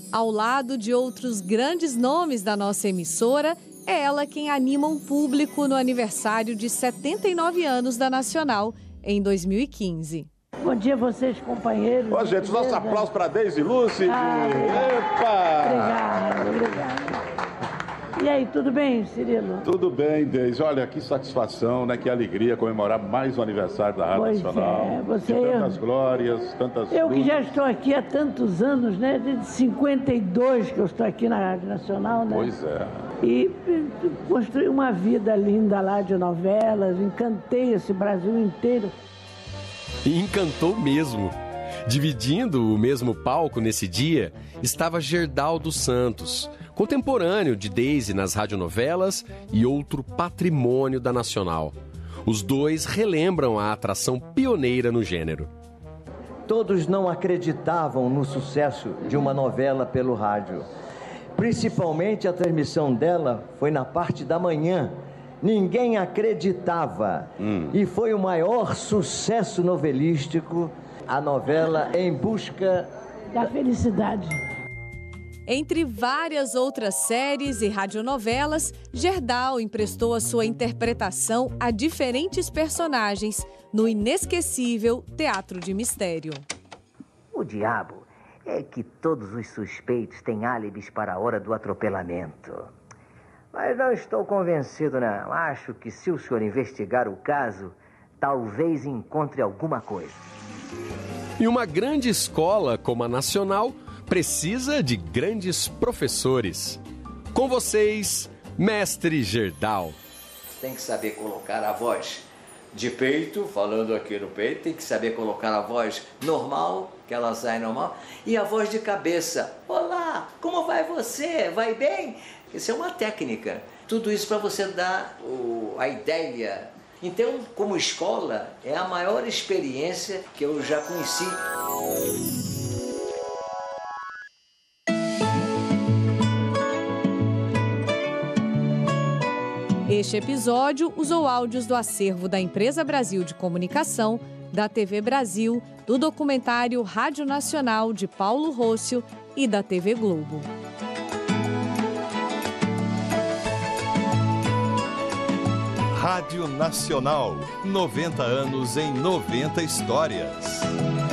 Ao lado de outros grandes nomes da nossa emissora, é ela quem anima o público no aniversário de 79 anos da Nacional, em 2015. Bom dia a vocês, companheiros. Ô, gente, nosso aplauso para Deise Lúcide. Epa! Obrigado. E aí, tudo bem, Cirilo? Tudo bem, Deise. Olha, que satisfação, né? Que alegria comemorar mais um aniversário da Rádio Nacional. Você... De tantas glórias, tantas Eu luzes. que já estou aqui há tantos anos, né? Desde 52 que eu estou aqui na Rádio Nacional, né? Pois é. E construí uma vida linda lá de novelas, encantei esse Brasil inteiro. E encantou mesmo. Dividindo o mesmo palco nesse dia estava Gerdaldo Santos, contemporâneo de Deise nas radionovelas e outro patrimônio da Nacional. Os dois relembram a atração pioneira no gênero. Todos não acreditavam no sucesso de uma novela pelo rádio. Principalmente a transmissão dela foi na parte da manhã. Ninguém acreditava. E foi o maior sucesso novelístico, a novela Em Busca da Felicidade. Entre várias outras séries e radionovelas, Gerdau emprestou a sua interpretação a diferentes personagens no inesquecível Teatro de Mistério. O diabo é que todos os suspeitos têm álibis para a hora do atropelamento. Mas não estou convencido, não. Acho que se o senhor investigar o caso, talvez encontre alguma coisa. E uma grande escola como a Nacional precisa de grandes professores. Com vocês, Mestre Gerdau. Tem que saber colocar a voz de peito, falando aqui no peito, tem que saber colocar a voz normal, que ela sai normal, e a voz de cabeça. Olá, como vai você? Vai bem? Isso é uma técnica. Tudo isso para você dar a ideia. Então, como escola, é a maior experiência que eu já conheci. Este episódio usou áudios do acervo da Empresa Brasil de Comunicação, da TV Brasil, do documentário Rádio Nacional de Paulo Rócio e da TV Globo. Rádio Nacional, 90 anos em 90 histórias.